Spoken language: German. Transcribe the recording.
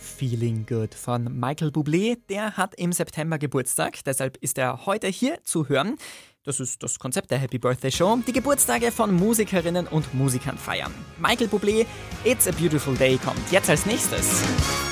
Feeling Good von Michael Bublé. Der hat im September Geburtstag, deshalb ist er heute hier zu hören. Das ist das Konzept der Happy Birthday Show. Die Geburtstage von Musikerinnen und Musikern feiern. Michael Bublé, It's a Beautiful Day kommt jetzt als nächstes.